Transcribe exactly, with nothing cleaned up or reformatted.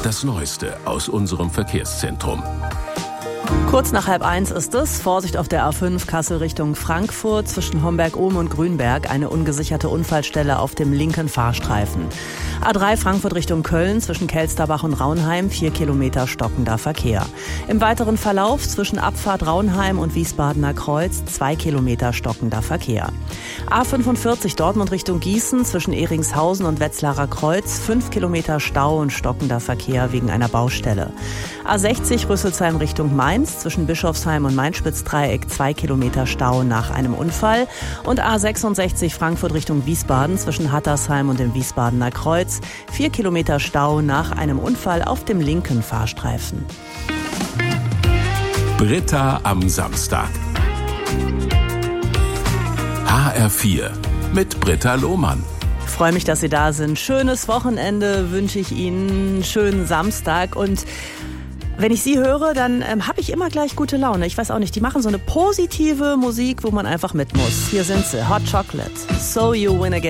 Das Neueste aus unserem Verkehrszentrum. Kurz nach halb eins ist es. Vorsicht auf der A fünf Kassel Richtung Frankfurt. Zwischen Homberg-Ohm und Grünberg eine ungesicherte Unfallstelle auf dem linken Fahrstreifen. A drei Frankfurt Richtung Köln zwischen Kelsterbach und Raunheim. Vier Kilometer stockender Verkehr. Im weiteren Verlauf zwischen Abfahrt Raunheim und Wiesbadener Kreuz. Zwei Kilometer stockender Verkehr. A fünfundvierzig Dortmund Richtung Gießen zwischen Ehringshausen und Wetzlarer Kreuz. Fünf Kilometer Stau und stockender Verkehr wegen einer Baustelle. A sechzig Rüsselsheim Richtung Mainz zwischen Bischofsheim und Main-Spitz-Dreieck. Zwei Kilometer Stau nach einem Unfall. Und A sechsundsechzig Frankfurt Richtung Wiesbaden zwischen Hattersheim und dem Wiesbadener Kreuz. Vier Kilometer Stau nach einem Unfall auf dem linken Fahrstreifen. Britta am Samstag. H R vier mit Britta Lohmann. Ich freue mich, dass Sie da sind. Schönes Wochenende wünsche ich Ihnen. Schönen Samstag. Und wenn ich Sie höre, dann ähm, habe ich immer gleich gute Laune. Ich weiß auch nicht, die machen so eine positive Musik, wo man einfach mit muss. Hier sind sie, Hot Chocolate. So You Win Again.